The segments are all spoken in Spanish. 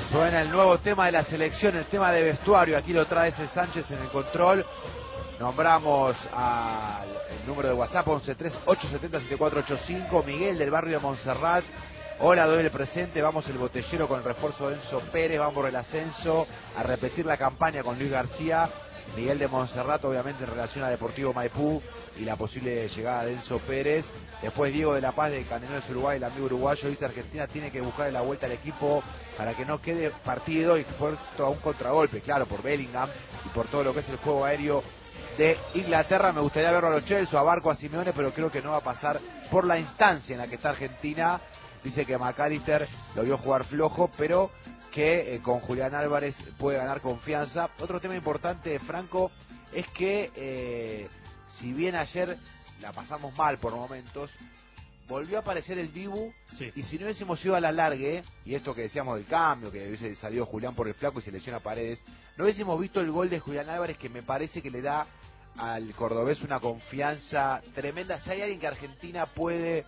Suena el nuevo tema de la selección, el tema de vestuario. Aquí lo trae ese Sánchez en el control. Nombramos al número de WhatsApp 1138707485. Miguel del barrio de Montserrat. Hola, doy el presente. Vamos el botellero con el refuerzo de Enzo Pérez. Vamos por el ascenso. A repetir la campaña con Luis García. Miguel de Montserrat, obviamente en relación a Deportivo Maipú y la posible llegada de Enzo Pérez. Después Diego de la Paz de Canelones Uruguay, el amigo uruguayo, dice: Argentina tiene que buscar la vuelta al equipo para que no quede partido y puesto a un contragolpe, claro, por Bellingham y por todo lo que es el juego aéreo de Inglaterra. Me gustaría verlo a Lo Celso, a Barco, a Simeone, pero creo que no va a pasar por la instancia en la que está Argentina. Dice que McAllister lo vio jugar flojo, pero que con Julián Álvarez puede ganar confianza. Otro tema importante, Franco, es que si bien ayer la pasamos mal por momentos, volvió a aparecer el Dibu, sí. Y si no hubiésemos ido a la largue, y esto que decíamos del cambio, que hubiese salido Julián por el flaco y se lesiona Paredes, no hubiésemos visto el gol de Julián Álvarez, que me parece que le da al cordobés una confianza tremenda. Si hay alguien que Argentina puede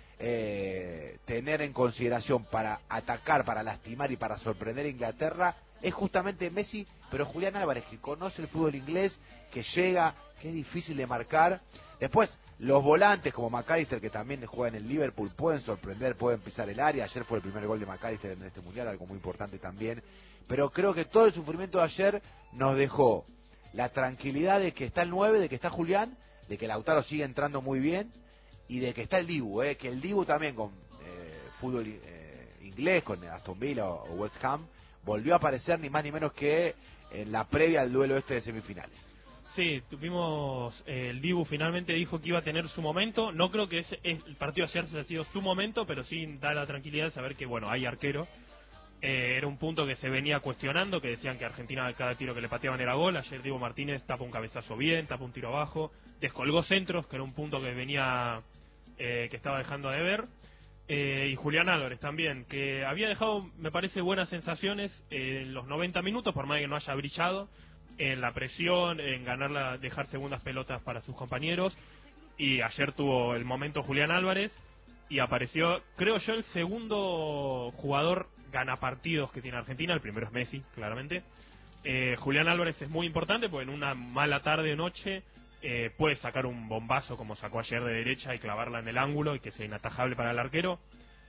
tener en consideración para atacar, para lastimar y para sorprender a Inglaterra, es justamente Messi, pero Julián Álvarez, que conoce el fútbol inglés, que llega, que es difícil de marcar. Después, los volantes como McAllister, que también juega en el Liverpool, pueden sorprender, pueden pisar el área. Ayer fue el primer gol de McAllister en este mundial, algo muy importante también. Pero creo que todo el sufrimiento de ayer nos dejó la tranquilidad de que está el 9, de que está Julián, de que Lautaro sigue entrando muy bien, y de que está el Dibu, que el Dibu también con fútbol inglés, con Aston Villa o West Ham, volvió a aparecer ni más ni menos que en la previa al duelo de semifinales. Sí, tuvimos, el Dibu finalmente dijo que iba a tener su momento. No creo que el partido de ayer haya sido su momento, pero sí da la tranquilidad de saber que, bueno, hay arquero. Era un punto que se venía cuestionando, que decían que Argentina cada tiro que le pateaban era gol. Ayer Diego Martínez tapa un cabezazo bien, tapa un tiro abajo, descolgó centros, que era un punto que venía, que estaba dejando de ver. Y Julián Álvarez también, que había dejado, me parece, buenas sensaciones en los 90 minutos, por más que no haya brillado en la presión, en dejar segundas pelotas para sus compañeros. Y ayer tuvo el momento Julián Álvarez y apareció, creo yo, el segundo jugador ganapartidos que tiene Argentina. El primero es Messi, claramente. Julián Álvarez es muy importante porque en una mala tarde o noche puede sacar un bombazo como sacó ayer de derecha y clavarla en el ángulo y que sea inatajable para el arquero.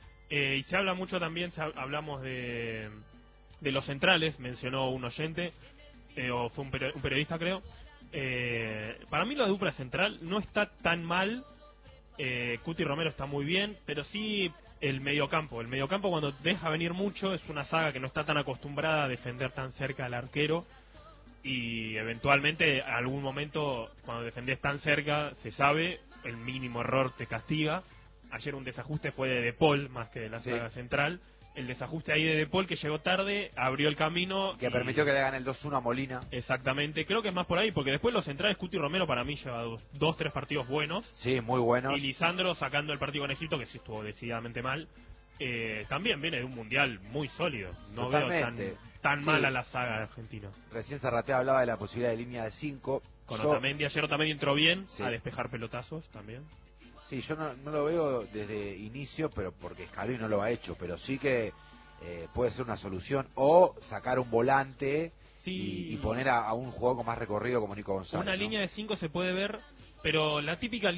Y se habla mucho también, hablamos de los centrales, mencionó un oyente, o fue un periodista, creo. Para mí la dupla central no está tan mal. Cuti Romero está muy bien, pero sí el mediocampo cuando deja venir mucho, es una saga que no está tan acostumbrada a defender tan cerca al arquero, y eventualmente algún momento cuando defendés tan cerca, se sabe, el mínimo error te castiga. Ayer un desajuste fue de Paul más que de la saga central. El desajuste ahí de Paul, que llegó tarde, abrió el camino. Que permitió que le gane el 2-1 a Molina. Exactamente, creo que es más por ahí, porque después los centrales, Cuti Romero para mí lleva dos, tres partidos buenos. Sí, muy buenos. Y Lisandro sacando el partido con Egipto, que sí estuvo decididamente mal. También viene de un mundial muy sólido. No Totalmente. veo tan mala la saga de Argentina. Recién Zarratea hablaba de la posibilidad de línea de 5. Con Otamendi, ayer Otamendi entró bien a despejar pelotazos también. Sí, yo no lo veo desde inicio, pero porque Scaloni no lo ha hecho, pero sí que puede ser una solución, o sacar un volante y poner a un jugador con más recorrido como Nico González. Una línea de 5 se puede ver, pero la típica